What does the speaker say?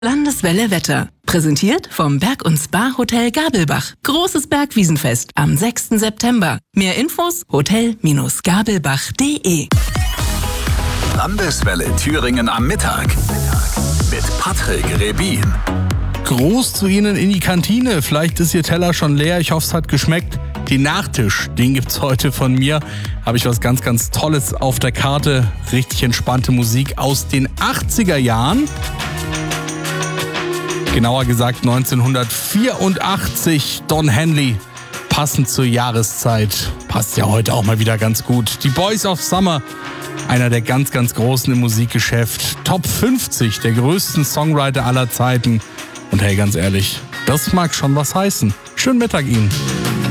Landeswelle Wetter. Präsentiert vom Berg- und Spa-Hotel Gabelbach. Großes Bergwiesenfest am 6. September. Mehr Infos hotel-gabelbach.de. Landeswelle Thüringen am Mittag. Mit Patrick Rebin. Gruß zu Ihnen in die Kantine. Vielleicht ist Ihr Teller schon leer. Ich hoffe, es hat geschmeckt. Den Nachtisch, den gibt's heute von mir. Habe ich was ganz, ganz Tolles auf der Karte. Richtig entspannte Musik aus den 80er Jahren. Genauer gesagt 1984. Don Henley. Passend zur Jahreszeit. Passt ja heute auch mal wieder ganz gut. Die Boys of Summer. Einer der ganz, ganz Großen im Musikgeschäft. Top 50 der größten Songwriter aller Zeiten. Und hey, ganz ehrlich, das mag schon was heißen. Schönen Mittag Ihnen.